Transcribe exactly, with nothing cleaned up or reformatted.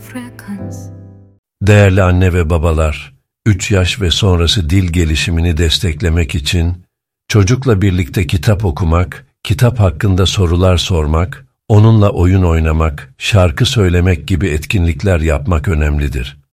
frequency. Değerli anne ve babalar, üç yaş ve sonrası dil gelişimini desteklemek için çocukla birlikte kitap okumak, kitap hakkında sorular sormak, onunla oyun oynamak, şarkı söylemek gibi etkinlikler yapmak önemlidir.